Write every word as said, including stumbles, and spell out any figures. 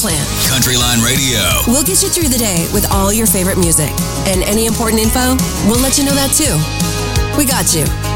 plan. Country Line Radio. We'll get you through the day with all your favorite music. And any important info, we'll let you know that too. We got you.